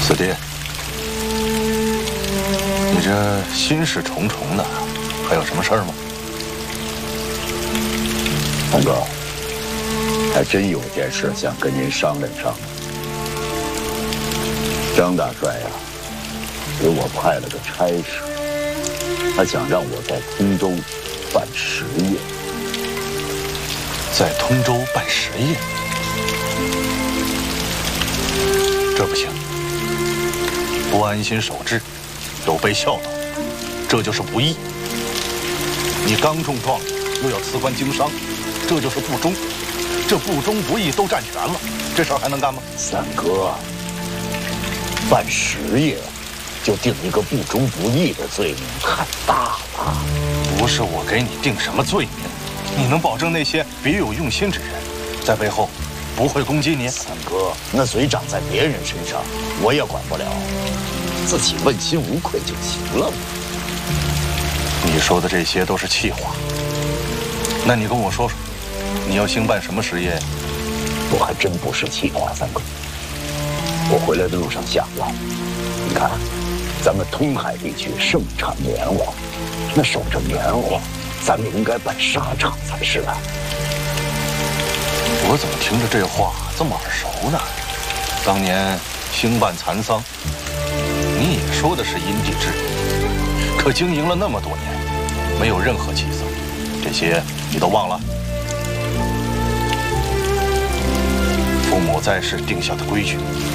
四弟，你这心事重重的，还有什么事儿吗？ 三哥，还真有件事想跟您商量商量。张大帅呀，给我派了个差事，他想让我在通州办实业。 在通州办实业？这不行，不安心守志，有悖孝道，这就是不义。你刚中状元，又要辞官经商，这就是不忠。这不忠不义都占全了，这事儿还能干吗？ 三哥，办实业就定一个不忠不义的罪名，太大了。 不是我给你定什么罪名，你能保证那些别有用心之人在背后不会攻击你？ 三哥，那嘴长在别人身上，我也管不了，自己问心无愧就行了嘛。 你说的这些都是气话，那你跟我说说，你要兴办什么实业？ 我还真不是气话，三哥。我回来的路上想了，你看，咱们通海地区盛产棉花，那守着棉花，咱们应该办纱厂才是啊。 我怎么听着这话这么耳熟呢？当年兴办蚕桑，你也说的是因地制宜，可经营了那么多年，没有任何起色，这些你都忘了？父母在世定下的规矩，